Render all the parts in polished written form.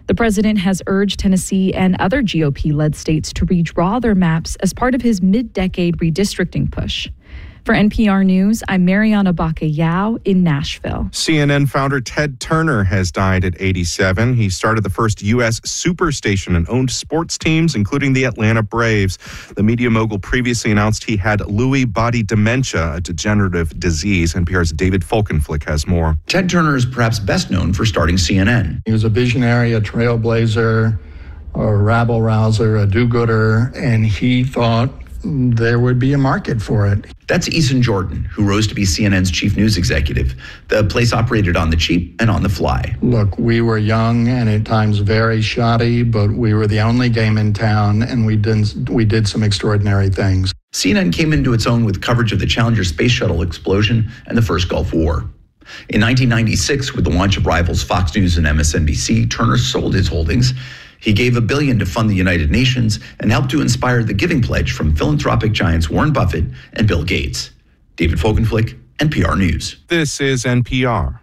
The president has urged Tennessee and other GOP-led states to redraw their maps as part of his mid-decade redistricting push. For NPR News, I'm Mariana Baca-Yao in Nashville. CNN founder Ted Turner has died at 87. He started the first U.S. superstation and owned sports teams, including the Atlanta Braves. The media mogul previously announced he had Lewy body dementia, a degenerative disease. NPR's David Folkenflik has more. Ted Turner is perhaps best known for starting CNN. He was a visionary, a trailblazer, a rabble-rouser, a do-gooder, and he thought there would be a market for it. That's Eason Jordan, who rose to be CNN's chief news executive. The place operated on the cheap and on the fly. Look, we were young and at times very shoddy, but we were the only game in town, and we did some extraordinary things. CNN came into its own with coverage of the Challenger space shuttle explosion and the first Gulf War. In 1996, with the launch of rivals Fox News and MSNBC, Turner sold his holdings. He gave $1 billion to fund the United Nations and helped to inspire the Giving Pledge from philanthropic giants Warren Buffett and Bill Gates. David Folkenflik, NPR News. This is NPR.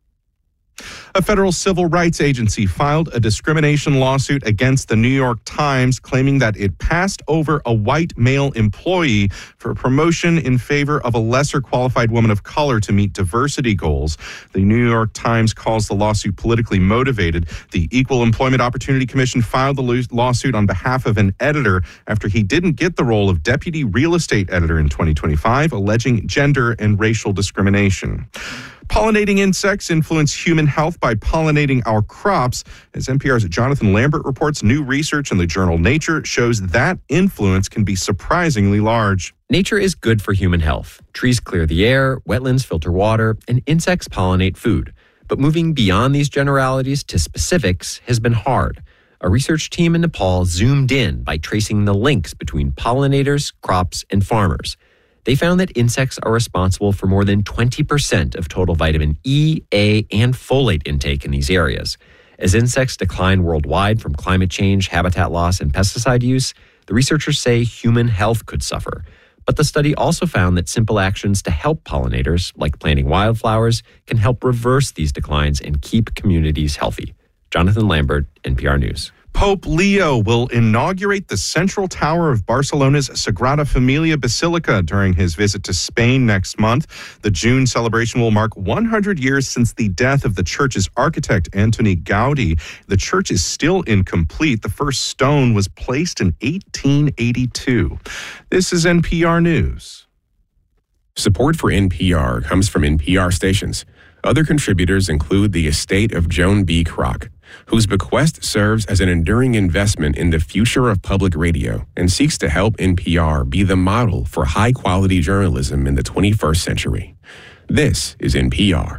A federal civil rights agency filed a discrimination lawsuit against the New York Times, claiming that it passed over a white male employee for a promotion in favor of a lesser qualified woman of color to meet diversity goals. The New York Times calls the lawsuit politically motivated. The Equal Employment Opportunity Commission filed the lawsuit on behalf of an editor after he didn't get the role of deputy real estate editor in 2025, alleging gender and racial discrimination. Pollinating insects influence human health by pollinating our crops. As NPR's Jonathan Lambert reports, new research in the journal Nature shows that influence can be surprisingly large. Nature is good for human health. Trees clear the air, wetlands filter water, and insects pollinate food. But moving beyond these generalities to specifics has been hard. A research team in Nepal zoomed in by tracing the links between pollinators, crops, and farmers. They found that insects are responsible for more than 20% of total vitamin E, A, and folate intake in these areas. As insects decline worldwide from climate change, habitat loss, and pesticide use, the researchers say human health could suffer. But the study also found that simple actions to help pollinators, like planting wildflowers, can help reverse these declines and keep communities healthy. Jonathan Lambert, NPR News. Pope Leo will inaugurate the central tower of Barcelona's Sagrada Familia Basilica during his visit to Spain next month. The June celebration will mark 100 years since the death of the church's architect, Antoni Gaudi. The church is still incomplete. The first stone was placed in 1882. This is NPR News. Support for NPR comes from NPR stations. Other contributors include the estate of Joan B. Kroc, whose bequest serves as an enduring investment in the future of public radio and seeks to help NPR be the model for high-quality journalism in the 21st century. This is NPR.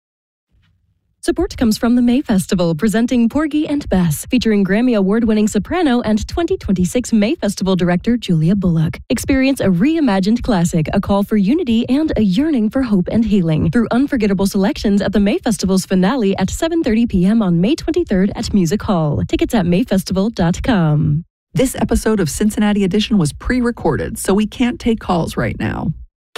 Support comes from the May Festival, presenting Porgy and Bess, featuring Grammy Award-winning soprano and 2026 May Festival director Julia Bullock. Experience a reimagined classic, a call for unity and a yearning for hope and healing through unforgettable selections at the May Festival's finale at 7:30 p.m. on May 23rd at Music Hall. Tickets at mayfestival.com. This episode of Cincinnati Edition was pre-recorded, so we can't take calls right now.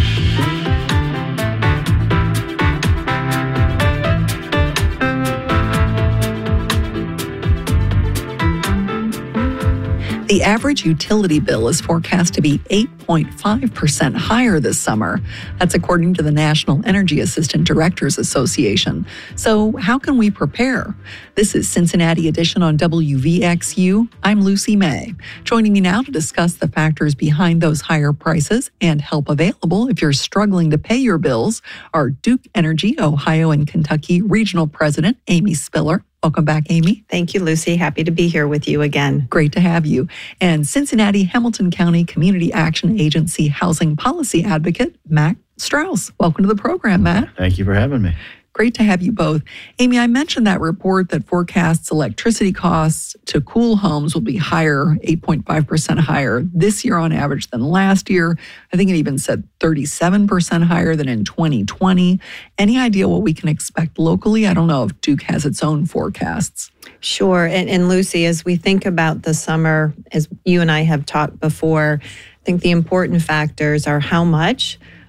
The average utility bill is forecast to be 8.5% higher this summer. That's according to the National Energy Assistant Directors Association. So how can we prepare? This is Cincinnati Edition on WVXU. I'm Lucy May. Joining me now to discuss the factors behind those higher prices and help available if you're struggling to pay your bills are Duke Energy, Ohio and Kentucky Regional President Amy Spiller. Welcome back, Amy. Thank you, Lucy. Happy to be here with you again. Great to have you. And Cincinnati Hamilton County Community Action Agency Housing Policy Advocate, Matt Strauss. Welcome to the program, Matt. Thank you for having me. Great to have you both. Amy, I mentioned that report that forecasts electricity costs to cool homes will be higher, 8.5% higher this year on average than last year. I think it even said 37% higher than in 2020. Any idea what we can expect locally? I don't know if Duke has its own forecasts. Sure. And Lucy, as we think about the summer, as you and I have talked before, I think the important factors are how much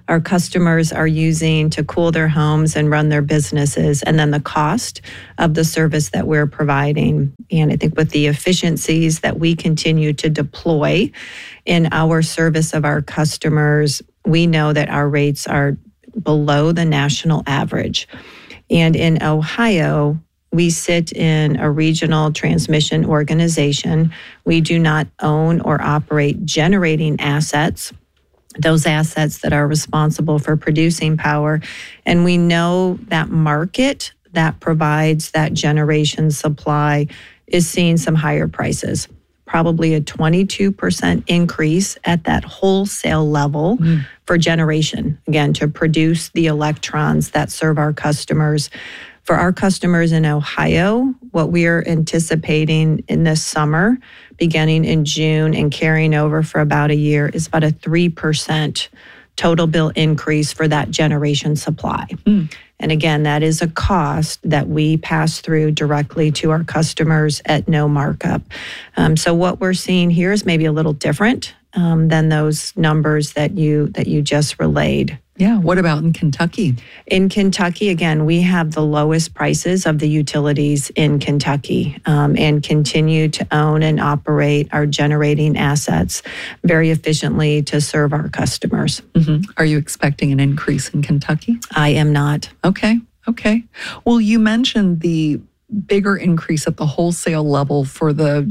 our customers are using to cool their homes and run their businesses, and then the cost of the service that we're providing. And I think with the efficiencies that we continue to deploy in our service of our customers, we know that our rates are below the national average. And in Ohio, we sit in a regional transmission organization. We do not own or operate generating assets, those assets that are responsible for producing power. And we know that market that provides that generation supply is seeing some higher prices, probably a 22% increase at that wholesale level for generation, again, to produce the electrons that serve our customers. For our customers in Ohio, what we are anticipating in this summer, beginning in June and carrying over for about a year, is about a 3% total bill increase for that generation supply. And again, that is a cost that we pass through directly to our customers at no markup. So what we're seeing here is maybe a little different than those numbers that you just relayed. Yeah. What about in Kentucky? In Kentucky, again, we have the lowest prices of the utilities in Kentucky and continue to own and operate our generating assets very efficiently to serve our customers. Are you expecting an increase in Kentucky? I am not. Okay. Well, you mentioned the bigger increase at the wholesale level for the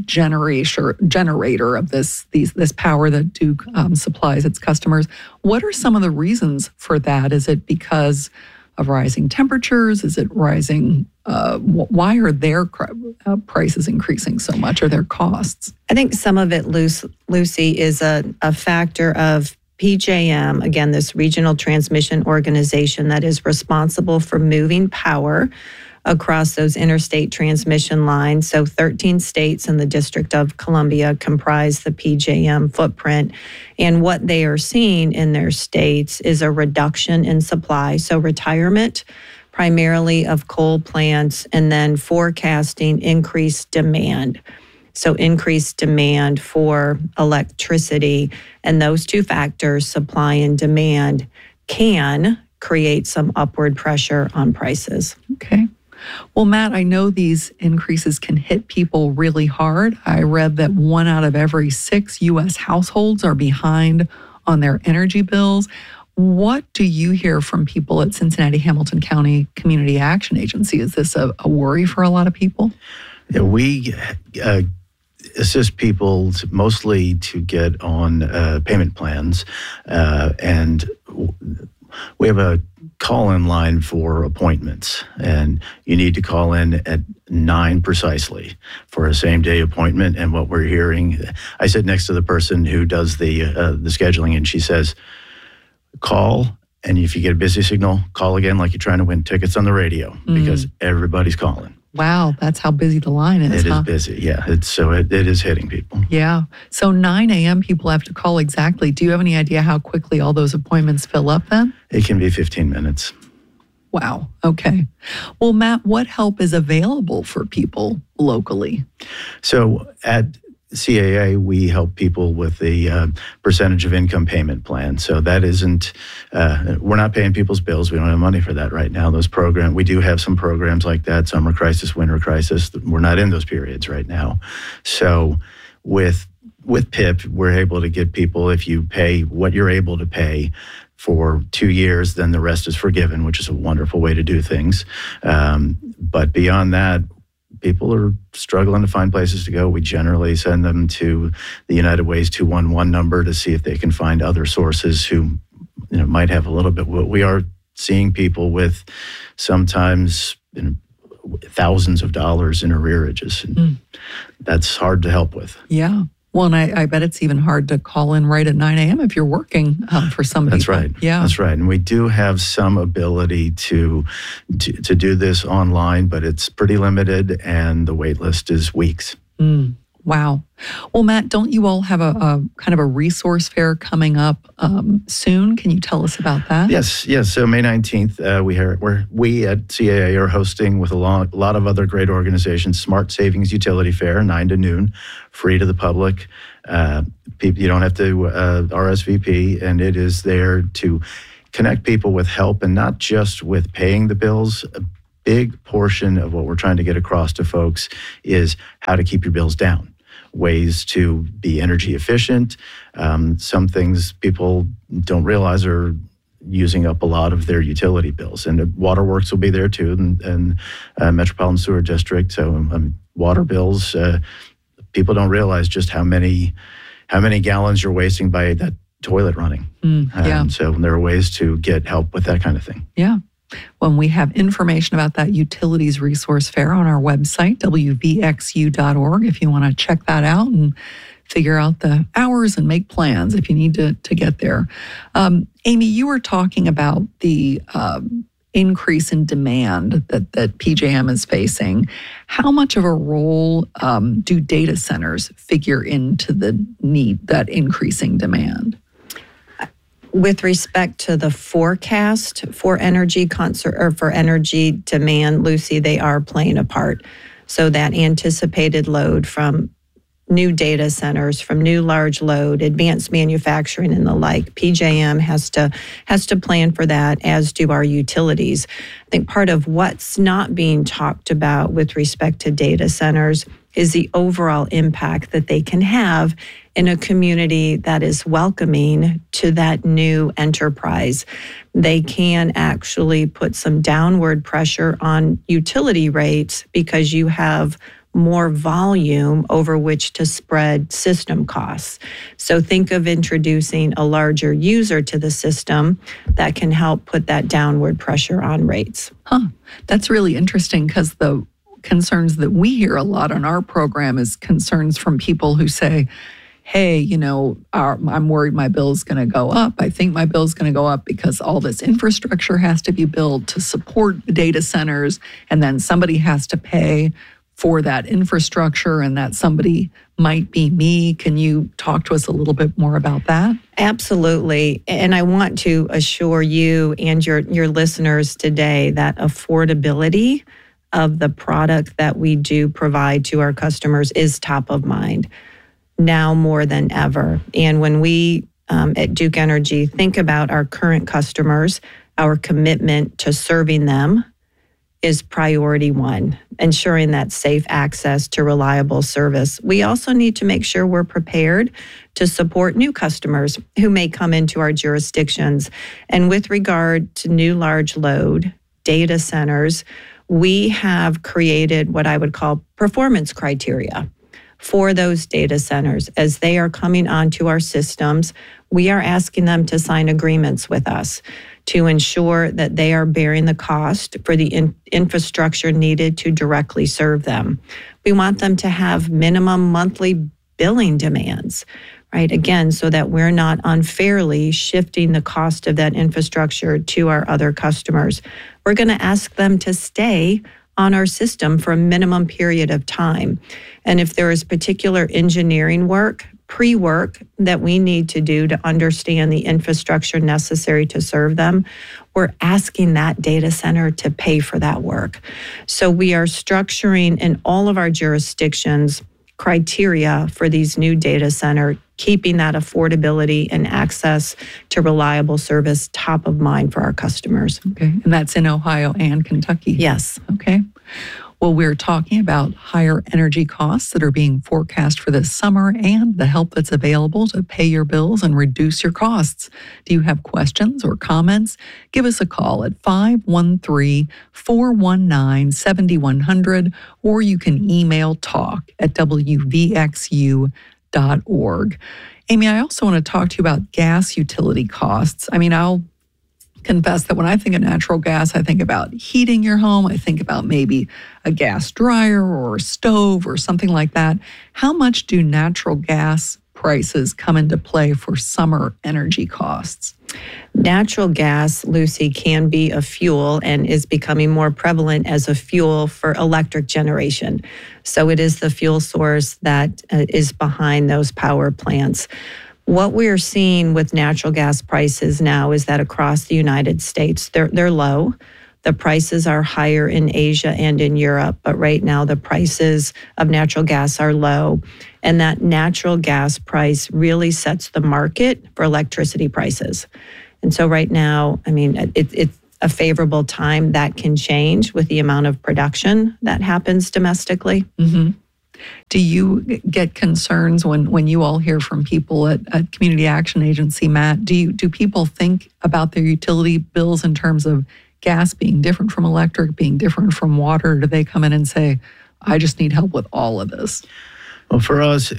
generator of this power that Duke supplies its customers. What are some of the reasons for that? Is it because of rising temperatures? Is it rising? Why are their prices increasing so much, or their costs? I think some of it, Lucy, is a factor of PJM, again, this regional transmission organization that is responsible for moving power across those interstate transmission lines. So 13 states in the District of Columbia comprise the PJM footprint. And what they are seeing in their states is a reduction in supply. So retirement, primarily of coal plants, and then forecasting increased demand. So increased demand for electricity. And those two factors, supply and demand, can create some upward pressure on prices. Okay. Well, Matt, I know these increases can hit people really hard. I read that 1 out of every 6 U.S. households are behind on their energy bills. What do you hear from people at Cincinnati Hamilton County Community Action Agency? Is this a worry for a lot of people? Yeah, we assist people mostly to get on payment plans, and we have a call-in line for appointments, and you need to call in at 9 precisely for a same-day appointment. And what we're hearing, I sit next to the person who does the scheduling, and she says, call, and if you get a busy signal, call again like you're trying to win tickets on the radio, because everybody's calling. Wow, that's how busy the line is. It is busy, yeah. It is hitting people. Yeah. So 9 a.m. people have to call exactly. Do you have any idea how quickly all those appointments fill up then? It can be 15 minutes. Wow. Okay. Well, Matt, what help is available for people locally? So at CAA, we help people with the percentage of income payment plan. So that isn't, we're not paying people's bills. We don't have money for that right now. Those programs, we do have some programs like that, summer crisis, winter crisis. We're not in those periods right now. So with PIP, we're able to get people, if you pay what you're able to pay for 2 years, then the rest is forgiven, which is a wonderful way to do things. But beyond that, people are struggling to find places to go. We generally send them to the United Way's 211 number to see if they can find other sources who might have a little bit. We are seeing people with sometimes thousands of dollars in arrearages. And that's hard to help with. Yeah. Well, and I bet it's even hard to call in right at 9 a.m. if you're working for some people. That's right. Yeah. That's right. And we do have some ability to do this online, but it's pretty limited, and the wait list is weeks. Wow. Well, Matt, don't you all have a kind of a resource fair coming up soon? Can you tell us about that? Yes. So May 19th, we at CAA are hosting with a lot of other great organizations, Smart Savings Utility Fair, 9 to noon, free to the public. People, you don't have to RSVP, and it is there to connect people with help, and not just with paying the bills. A big portion of what we're trying to get across to folks is how to keep your bills down, ways to be energy efficient. Some things people don't realize are using up a lot of their utility bills, and Waterworks will be there too, and Metropolitan Sewer District. So water bills, people don't realize just how many gallons you're wasting by that toilet running. So there are ways to get help with that kind of thing. Yeah. When we have information about that utilities resource fair on our website, wvxu.org, if you want to check that out and figure out the hours and make plans if you need to get there. Amy, you were talking about the increase in demand that PJM is facing. How much of a role do data centers figure into the need, that increasing demand? With respect to the forecast for energy demand, Lucy, they are playing a part. So that anticipated load from new data centers, from new large load, advanced manufacturing and the like, PJM has to plan for that, as do our utilities. I think part of what's not being talked about with respect to data centers is the overall impact that they can have in a community that is welcoming to that new enterprise. They can actually put some downward pressure on utility rates because you have more volume over which to spread system costs. So think of introducing a larger user to the system that can help put that downward pressure on rates. That's really interesting, because the concerns that we hear a lot on our program is concerns from people who say, hey, I'm worried my bill's going to go up. I think my bill's going to go up because all this infrastructure has to be built to support the data centers, and then somebody has to pay for that infrastructure, and that somebody might be me. Can you talk to us a little bit more about that? Absolutely. And I want to assure you and your listeners today that affordability of the product that we do provide to our customers is top of mind now more than ever. And when we at Duke Energy think about our current customers, our commitment to serving them is priority one, ensuring that safe access to reliable service. We also need to make sure we're prepared to support new customers who may come into our jurisdictions. And with regard to new large load data centers, we have created what I would call performance criteria for those data centers. As they are coming onto our systems, we are asking them to sign agreements with us to ensure that they are bearing the cost for the infrastructure needed to directly serve them. We want them to have minimum monthly billing demands, right? Again, so that we're not unfairly shifting the cost of that infrastructure to our other customers. We're going to ask them to stay on our system for a minimum period of time. And if there is particular engineering work, pre-work that we need to do to understand the infrastructure necessary to serve them, we're asking that data center to pay for that work. So we are structuring in all of our jurisdictions criteria for these new data center, keeping that affordability and access to reliable service top of mind for our customers. Okay, and that's in Ohio and Kentucky? Yes. Okay. Well, we're talking about higher energy costs that are being forecast for this summer and the help that's available to pay your bills and reduce your costs. Do you have questions or comments? Give us a call at 513-419-7100, or you can email talk@wvxu.org. Amy, I also want to talk to you about gas utility costs. I mean, I'll confess that when I think of natural gas, I think about heating your home. I think about maybe a gas dryer or a stove or something like that. How much do natural gas prices come into play for summer energy costs? Natural gas, Lucy, can be a fuel and is becoming more prevalent as a fuel for electric generation. So it is the fuel source that is behind those power plants. What we're seeing with natural gas prices now is that across the United States, they're low. The prices are higher in Asia and in Europe, but right now the prices of natural gas are low. And that natural gas price really sets the market for electricity prices. And so right now, I mean, it's a favorable time. That can change with the amount of production that happens domestically. Mm-hmm. Do you get concerns when you all hear from people at Community Action Agency, Matt? Do people think about their utility bills in terms of gas being different from electric, being different from water? Do they come in and say, I just need help with all of this? Well, for us,